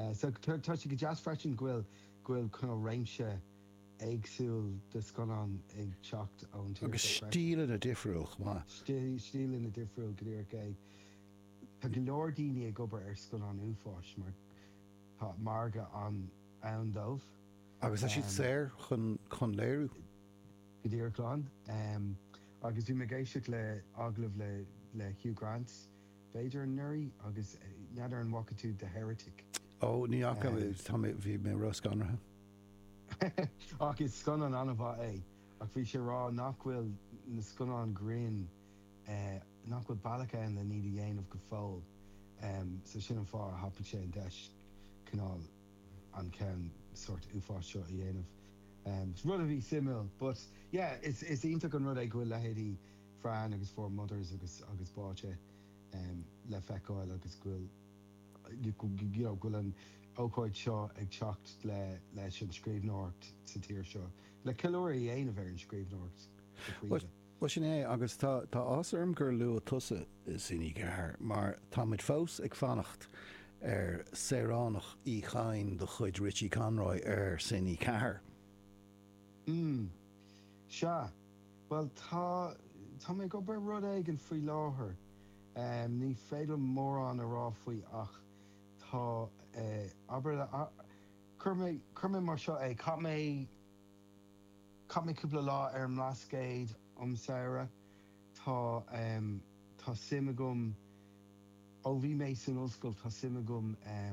So tá si go jazz freisin ghfuil chun réimse agsúil de scanán ag teacht ón tír. Agus stíl in a difriúch, má. Stíl in a difriúil go dtír gé. Tá go leor daoine ag obair ar scanán úfáis mar tá marga an dómh. Agus a siad séir chun léirú? Go dtír gláán. Agus bhí me géisteach le aglah le Hugh Grant Beidir an nuirí agus neadar an walkatú The Heretic. Ó, ní acha bhí mé ros ganrathe. Agus scanán anmha é. Ach bhí sé rá nachhfuil na scanán green nachhfuil bailachcha in le ní dhéanamh go fóil. So sin an fár happa sé an deis canál an cen sort uafá seo I dhéanamh. Rud a bhí simil, but yeah, is ionach an rud ag ghfuil lehéadí Fran agus Four Mothers agus báte le feicáil agus ghfuil an ócáid seo ag teacht leis an scríbhneoirt sa tír seo. Le cilóirí dhéanamh ar an scríbhneoirt. Well sin é agus tá asarm gur lu tusa is innig gethir, mar tá muid fós ag fannacht ar séránach í chain do chuid Richie Conroy ar sinní cethir. Se. Well tá mé go bar rud ag an faoi láthair. Ní féidir mór an ará faoi ach tá chur mé mar seo é cap mé cúpla lá ar an lascéid saoire tá simigum ó bhí mé san ollscoil tá simigum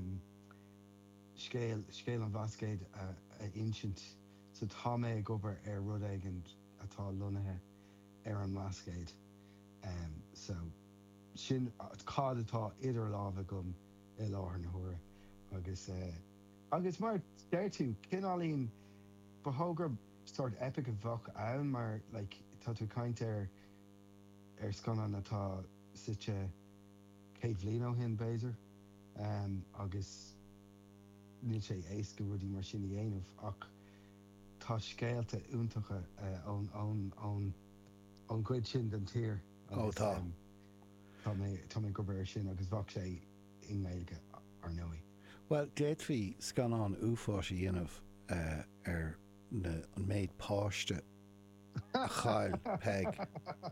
scéal an bhascéid a insint so tá mé ag obair ar rud éigin atá lonathe ar an lascéid so sin cád atá idir lábha gom I láthair na huaire agus mar déir tú cinálín beógur sort epic a bhach ann mar like tá tú caint ar scanán atá site céad bhliain ó hin béidir agus níl sé éasca rudí mar sin I dhéanamh ach tá scéalta úntacha ón cuid sin den tír. Ó tá. Tá mé go bar sin agus bhach sé ingailge ar nóí. Well, déadhí scanán úfáis a dhéanamh ar an méid páiste a chail peg.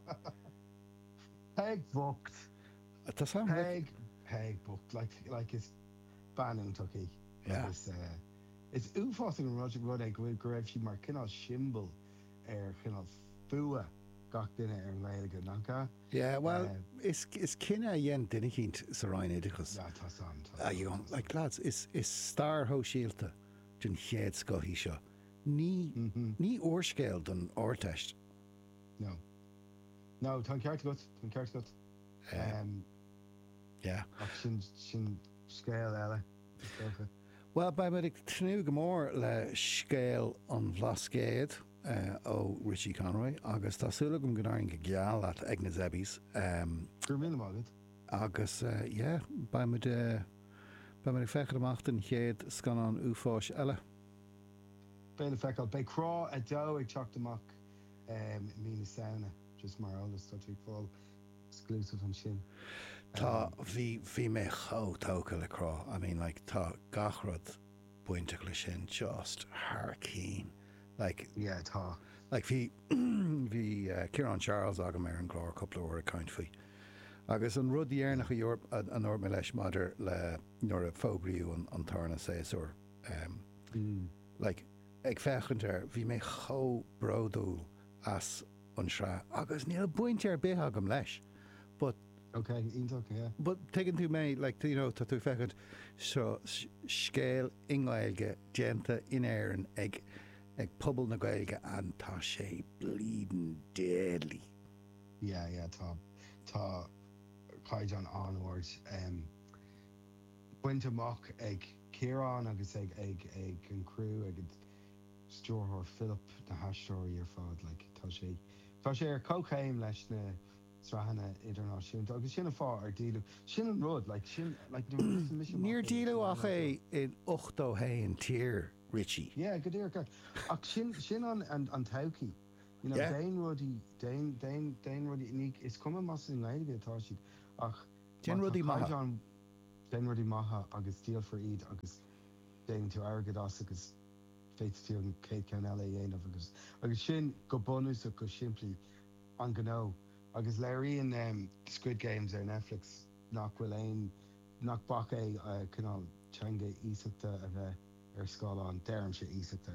Peg booked. Tá sam peg booked like is banning tucky. Yeah. It's úfáis an rud ag go raibh si mar cinál simbal ar cinál fua gach duine ar an ghaeilge nachcha. Yeah, well, is cinna dhéan duine cínt sa ráin éideachas. Yeah, tá san. Like lads, is star ho síalta den chéad scothí seo. Ní orscéal don orteist. No, tá ceart go. Yeah. Ach sin scéal eile. Well, ba me ag tnú go mór le scéal an bhlascéad ó Richie Conroy agus tásúla gom gnáirn go geal at ag na zebis. Gur mí mágad. Agus, ba me fechar amach den chéad scanán úfáis eile. Béle feicáil, bé crá a dó ag teacht amach mí na saona, just mar álas tá tú fáil exclusive an sin. Tá bhí mé tóca le crá. I mean, like, tá gachrad buinte le sin just harcín. Like, yeah, tá. Like, bhí Ciarán Charles agam ar an glár couple of a caint faoi. Agus an rud dhéarnach a Europe an orme leis madidir le nuair a fógraíú an tarna séasúr. Like, ag fechantar, bhí mé brodú as an sra. Agus níl buinte ar bith agam leis. But okay, yeah. But taking to me, like, you know, to fechant so scale ingailge genta in airan ag pobl na gailge and tá sé bleeding deadly. Yeah, tá caiid onwards. Buinte mock ag Ciarán agus ag an crew ag Stewart Philip na hastóí ar fád, like, tá sé ar cóchéim leis na Srahanna international agus sin fá ar dílu sin an rud like níor dílu ach é in 8 hain tír Richie. Yeah, go dtír go ach sin an tauki you know dain rudí ní is cuma mas in leige atá siad ach dain rudí maithe maitha agus Deal for Eid agus déing tú agad as agus féitú an céad cean eile dhéanamh agus sin go bonús go siimplí an gó agus léiríonn Squid Games ar Netflix nach bhfuil nach bach é canál teanga ísachta a bheith ar scáil an deirm sé ísachta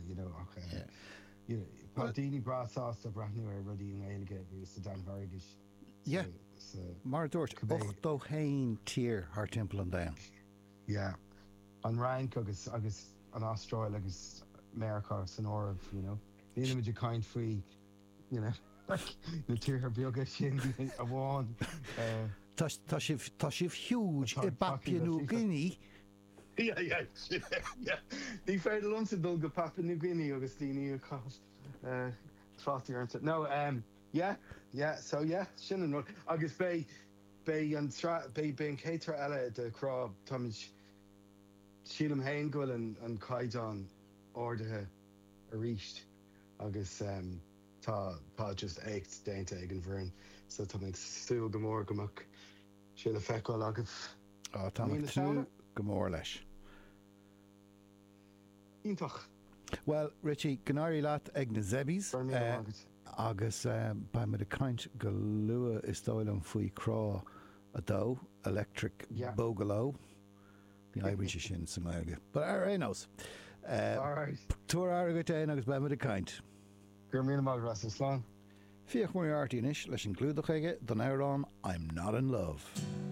ach daoine brasásta brathnú ar rudí an éige gus a Dan Hargis. Yeah. Mar dúirt 8 tír haar timp an dain. Yeah. An Ryan agus an Austrail agus America san ámh, Níl muidir caint faoi, na tír beaga sin a bháin. Tá sibh huge I Papua New Guinea. Yeah. Ní féidir lomsa dul go Papua New Guinea agus daoine a cost trátí arnta. No, so sin an rud. Agus bé an cétar eile de crá táid sílam hain goil an caiidán ordathe a ríist agus tá just écht déanta ag an bhrein, so tá ag stúil go mór gomach sin a feicáil agah. Tá tú go mór leis. Ítach. Well, Richie, gnáirí leat ag na Zebbies agus ba me a caint go lua is dóilm faoi crá a dó electric bógaló the Irish sin sa maige. But knows. Túair agat é agus ba me a caint. Gur míle mág ras an slán. Fíoch mórartí inis leis an glúdach aige don Éireán I'm Not in Love.